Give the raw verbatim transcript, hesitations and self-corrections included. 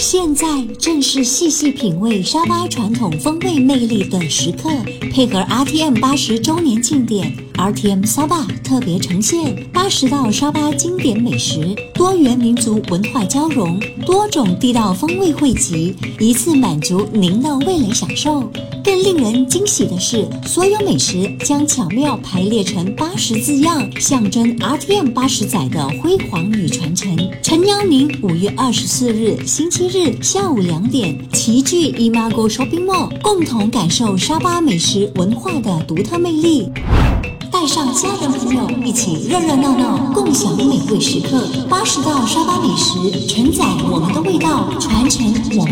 现在正是细细品味沙巴传统风味魅力的时刻，配合 R T M 八十周年庆典 ，R T M 沙巴特别呈现八十道沙巴经典美食，多元民族文化交融，多种地道风味汇集，一次满足您的味蕾享受。更令人惊喜的是，所有美食将巧妙排列成八十字样，象征 R T M 八十载的辉煌与传承。诚邀您五月二十四日星期日下午两点齐聚 Imago Shopping Mall， 共同感受沙巴美食文化的独特魅力。带上家人朋友一起热热闹闹，共享美味时刻。八十道沙巴美食，承载我们的味道，传承我们